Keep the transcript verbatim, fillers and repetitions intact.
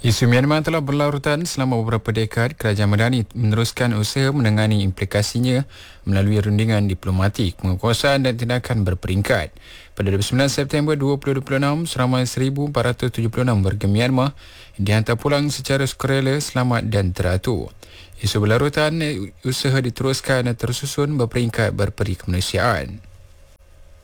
Isu Myanmar telah berlarutan selama beberapa dekad. Kerajaan Madani meneruskan usaha menangani implikasinya melalui rundingan diplomatik, pengukuasan dan tindakan berperingkat. Pada dua puluh sembilan September dua ribu dua puluh enam, seramai seribu empat ratus tujuh puluh enam warga Myanmar dihantar pulang secara sukarela, selamat dan teratur. Isu berlarutan usaha diteruskan dan tersusun berperingkat berperi kemanusiaan.